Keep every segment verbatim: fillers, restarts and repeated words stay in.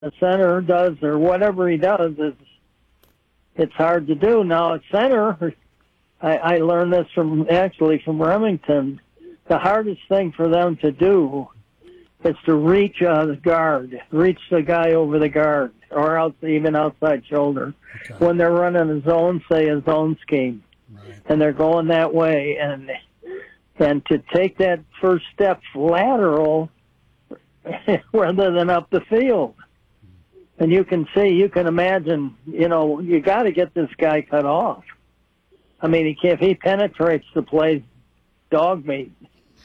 the center does or whatever he does is it's hard to do. Now at center, I, I learned this from actually from Remington. The hardest thing for them to do is to reach uh, the guard, reach the guy over the guard, or else even outside shoulder. Okay. When they're running a zone, say a zone scheme, right. And they're going that way, and and to take that first step lateral rather than up the field. And you can see, you can imagine, you know, you got to get this guy cut off. I mean, he can't, if he penetrates the play, dog meat.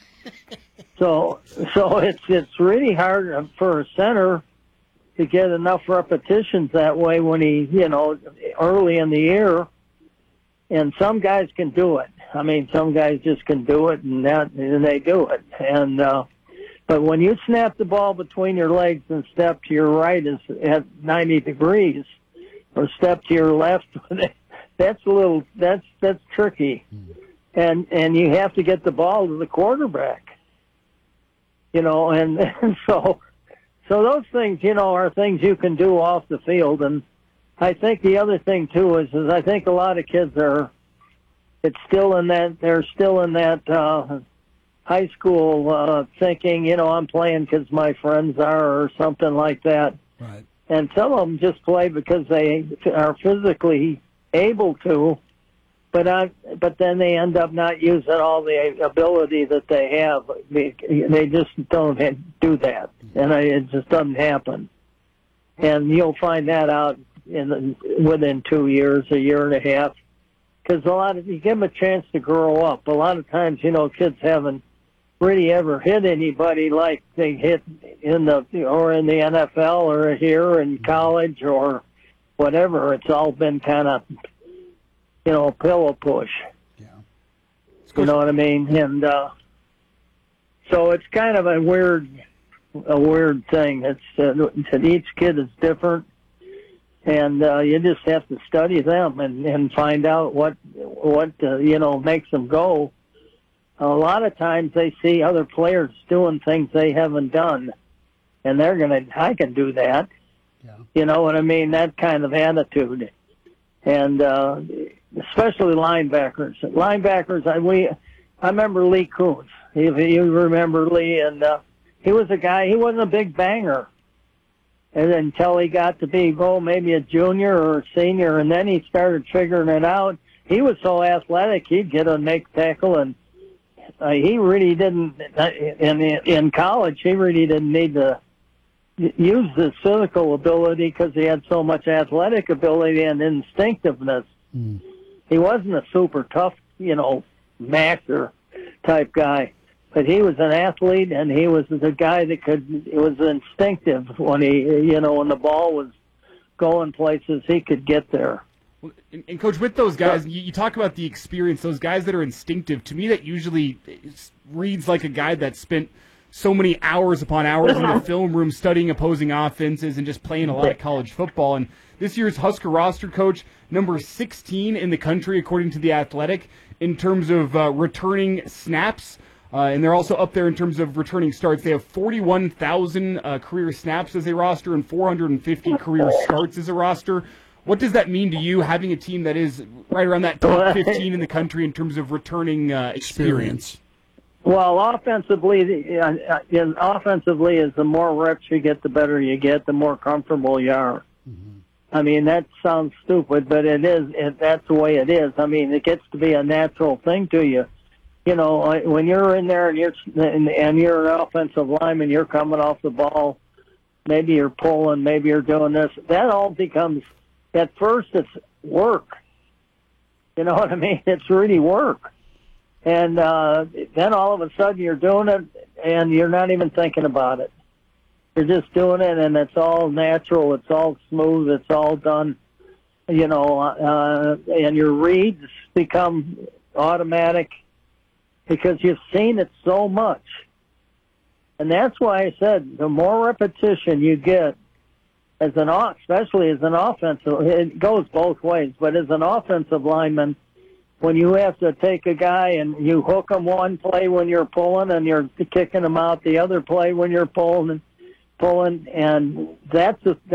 So, so it's it's really hard for a center to get enough repetitions that way when he, you know, early in the year. And some guys can do it. I mean, some guys just can do it, and that and they do it. And uh, but when you snap the ball between your legs and step to your right is at ninety degrees, or step to your left, that's a little that's that's tricky. And and you have to get the ball to the quarterback, you know, and, and so so those things, you know, are things you can do off the field. And I think the other thing too is, is I think a lot of kids are, it's still in that they're still in that uh, high school uh, thinking, you know, I'm playing because my friends are, or something like that. Right. And some of them just play because they are physically able to. But I, but then they end up not using all the ability that they have. They, they just don't do that, and it just doesn't happen. And you'll find that out in the, within two years, a year and a half, because a lot of you give them a chance to grow up. A lot of times, you know, kids haven't really ever hit anybody like they hit in the or in the N F L or here in college or whatever. It's all been kind of, you know, pillow push. Yeah. You know what I mean? And uh, so it's kind of a weird, a weird thing. It's uh, that each kid is different, and uh, you just have to study them and, and find out what what uh, you know makes them go. A lot of times they see other players doing things they haven't done, and they're gonna, I can do that. Yeah. You know what I mean? That kind of attitude, and. Uh, Especially linebackers. Linebackers, I we, I remember Lee Kuntz. If you remember Lee, and uh, he was a guy. He wasn't a big banger, and until he got to be, oh, maybe a junior or a senior, and then he started figuring it out. He was so athletic, he'd get a make tackle, and uh, he really didn't. In in college, he really didn't need to use his physical ability because he had so much athletic ability and instinctiveness. Mm. He wasn't a super tough, you know, master type guy, but he was an athlete, and he was the guy that could, it was instinctive when he, you know, when the ball was going places, he could get there. Well, and, and Coach, with those guys, you, you talk about the experience, those guys that are instinctive. To me, that usually reads like a guy that spent so many hours upon hours in the film room studying opposing offenses and just playing a lot of college football. And this year's Husker roster, Coach, number sixteen in the country, according to The Athletic, in terms of uh, returning snaps. Uh, and they're also up there in terms of returning starts. They have forty-one thousand uh, career snaps as a roster and four hundred fifty career starts as a roster. What does that mean to you, having a team that is right around that top fifteen in the country in terms of returning uh, experience? Well, offensively, uh, uh, offensively is the more reps you get, the better you get, the more comfortable you are. Mm-hmm. I mean, that sounds stupid, but it is. It, that's the way it is. I mean, it gets to be a natural thing to you. You know, when you're in there and you're and, and you're an offensive lineman, you're coming off the ball. Maybe you're pulling, maybe you're doing this. That all becomes, at first, it's work. You know what I mean? It's really work. And uh, then all of a sudden you're doing it, and you're not even thinking about it. You're just doing it, and it's all natural. It's all smooth. It's all done, you know, uh, and your reads become automatic because you've seen it so much. And that's why I said the more repetition you get as an, especially as an offensive, it goes both ways, but as an offensive lineman, when you have to take a guy and you hook him one play when you're pulling and you're kicking him out the other play when you're pulling, and pulling, and that's a,